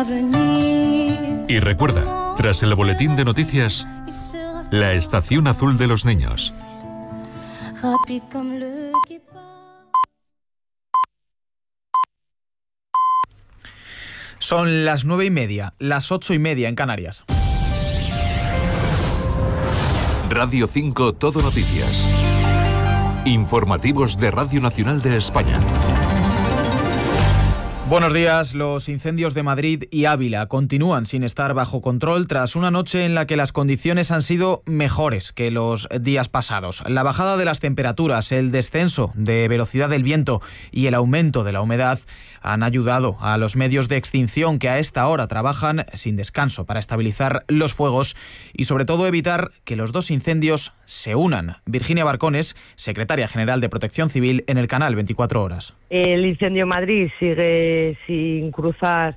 Y recuerda, tras el boletín de noticias, la estación azul de los niños. Son las 9:30, las 8:30 en Canarias. Radio 5 Todo Noticias. Informativos de Radio Nacional de España. Buenos días. Los incendios de Madrid y Ávila continúan sin estar bajo control tras una noche en la que las condiciones han sido mejores que los días pasados. La bajada de las temperaturas, el descenso de velocidad del viento y el aumento de la humedad han ayudado a los medios de extinción que a esta hora trabajan sin descanso para estabilizar los fuegos y sobre todo evitar que los dos incendios se unan. Virginia Barcones, secretaria general de Protección Civil en el canal 24 Horas. El incendio en Madrid sigue sin cruzar,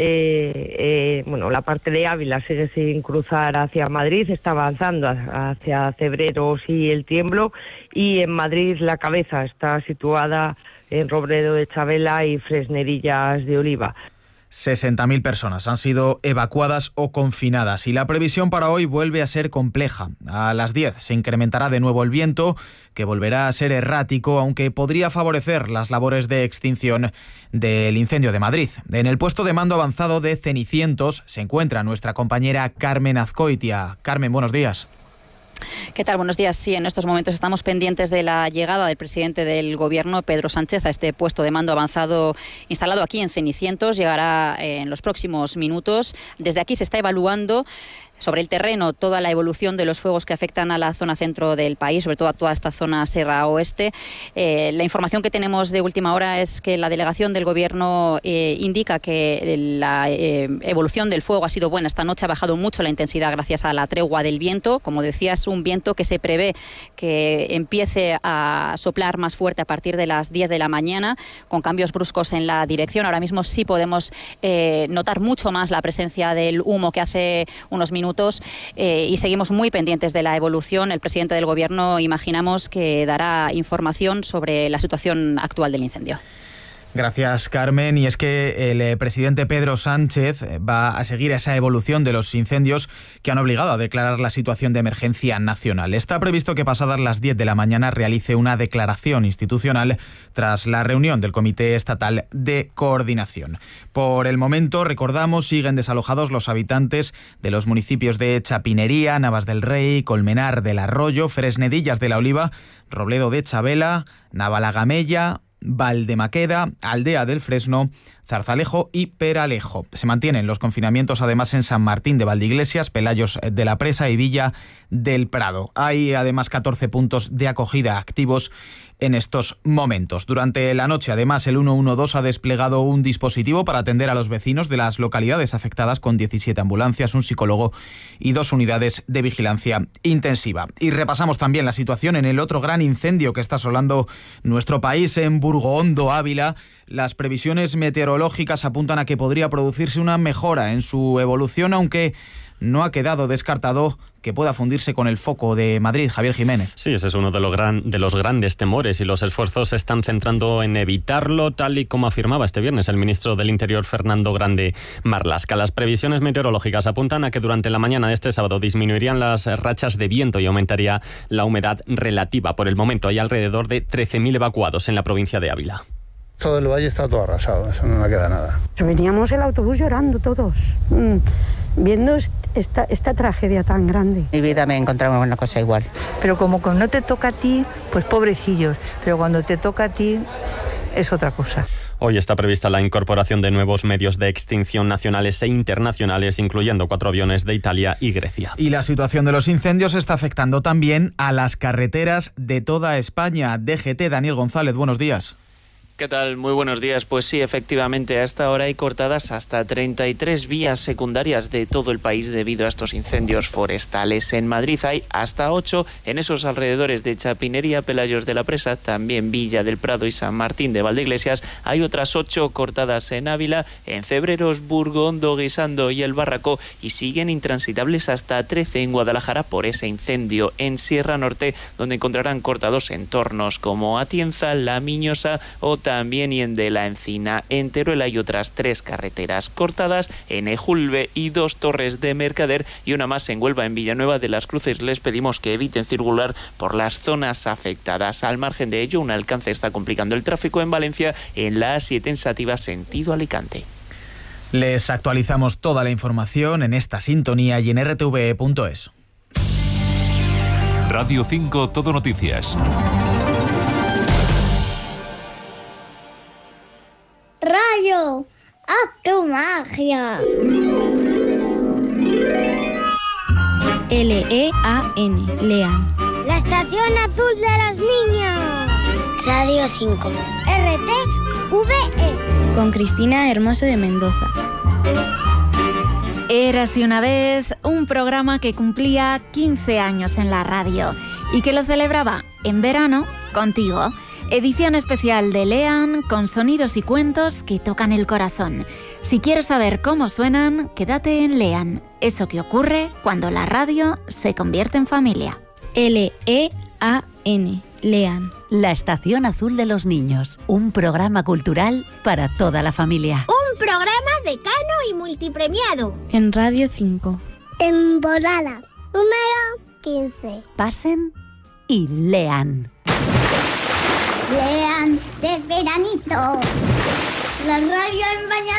la parte de Ávila sigue sin cruzar hacia Madrid, está avanzando hacia Cebreros y El Tiemblo, y en Madrid la cabeza está situada en Robledo de Chabela y Fresnerillas de Oliva. 60.000 personas han sido evacuadas o confinadas y la previsión para hoy vuelve a ser compleja. A las 10 se incrementará de nuevo el viento, que volverá a ser errático, aunque podría favorecer las labores de extinción del incendio de Madrid. En el puesto de mando avanzado de Cenicientos se encuentra nuestra compañera Carmen Azcoitia. Carmen, buenos días. ¿Qué tal? Buenos días. Sí, en estos momentos estamos pendientes de la llegada del presidente del Gobierno, Pedro Sánchez, a este puesto de mando avanzado instalado aquí en Cenicientos. Llegará en los próximos minutos. Desde aquí se está evaluando sobre el terreno toda la evolución de los fuegos que afectan a la zona centro del país, sobre todo a toda esta zona Sierra Oeste. La información que tenemos de última hora es que la delegación del Gobierno indica que la evolución del fuego ha sido buena. Esta noche ha bajado mucho la intensidad gracias a la tregua del viento. Como decía, es un viento que se prevé que empiece a soplar más fuerte a partir de las 10 de la mañana, con cambios bruscos en la dirección. Ahora mismo sí podemos notar mucho más la presencia del humo que hace unos minutos. Y seguimos muy pendientes de la evolución. El presidente del Gobierno imaginamos que dará información sobre la situación actual del incendio. Gracias, Carmen. Y es que el presidente Pedro Sánchez va a seguir esa evolución de los incendios que han obligado a declarar la situación de emergencia nacional. Está previsto que pasadas las 10 de la mañana realice una declaración institucional tras la reunión del Comité Estatal de Coordinación. Por el momento, recordamos, siguen desalojados los habitantes de los municipios de Chapinería, Navas del Rey, Colmenar del Arroyo, Fresnedillas de la Oliva, Robledo de Chabela, Navalagamella, Valdemaqueda, Aldea del Fresno, Zarzalejo y Peralejo. Se mantienen los confinamientos además en San Martín de Valdeiglesias, Pelayos de la Presa y Villa del Prado. Hay además 14 puntos de acogida activos en estos momentos. Durante la noche, además, el 112 ha desplegado un dispositivo para atender a los vecinos de las localidades afectadas con 17 ambulancias, un psicólogo y 2 unidades de vigilancia intensiva. Y repasamos también la situación en el otro gran incendio que está asolando nuestro país, en Burgoondo, Ávila. Las previsiones meteorológicas apuntan a que podría producirse una mejora en su evolución, aunque no ha quedado descartado que pueda fundirse con el foco de Madrid. Javier Jiménez. Sí, ese es uno de los grandes temores y los esfuerzos se están centrando en evitarlo, tal y como afirmaba este viernes el ministro del Interior, Fernando Grande Marlaska. Las previsiones meteorológicas apuntan a que durante la mañana de este sábado disminuirían las rachas de viento y aumentaría la humedad relativa. Por el momento hay alrededor de 13.000 evacuados en la provincia de Ávila. Todo el valle está todo arrasado, eso no queda nada. Veníamos el autobús llorando todos, viendo esta tragedia tan grande. En mi vida me he encontrado una cosa igual. Pero como no te toca a ti, pues pobrecillos, pero cuando te toca a ti es otra cosa. Hoy está prevista la incorporación de nuevos medios de extinción nacionales e internacionales, incluyendo 4 aviones de Italia y Grecia. Y la situación de los incendios está afectando también a las carreteras de toda España. DGT, Daniel González, buenos días. ¿Qué tal? Muy buenos días. Pues sí, efectivamente, a esta hora hay cortadas hasta 33 vías secundarias de todo el país debido a estos incendios forestales. En Madrid hay hasta 8, en esos alrededores de Chapinería, Pelayos de la Presa, también Villa del Prado y San Martín de Valdeiglesias. Hay otras 8 cortadas en Ávila, en Cebreros, Burgoondo, Guisando y El Bárraco, y siguen intransitables hasta 13 en Guadalajara por ese incendio. En Sierra Norte, donde encontrarán cortados entornos como Atienza, La Miñosa o también y en De la Encina. En Teruel hay otras 3 carreteras cortadas, en Ejulbe y 2 torres de Mercader y una más en Huelva. En Villanueva de las Cruces les pedimos que eviten circular por las zonas afectadas. Al margen de ello, un alcance está complicando el tráfico en Valencia en la A7 en Sátiva sentido Alicante. Les actualizamos toda la información en esta sintonía y en rtve.es. Radio 5 Todo Noticias. Rayo, haz tu magia. L-E-A-N, Lean. La estación azul de los niños. Radio 5. RTVE. Con Cristina Hermoso de Mendoza. Érase una vez un programa que cumplía 15 años en la radio y que lo celebraba en verano contigo. Edición especial de Lean con sonidos y cuentos que tocan el corazón. Si quieres saber cómo suenan, quédate en Lean. Eso que ocurre cuando la radio se convierte en familia. L-E-A-N, Lean. La Estación Azul de los Niños, un programa cultural para toda la familia. Un programa decano y multipremiado. En Radio 5. Temporada número 15. Pasen y lean. Lean de veranito. La radio en bañador.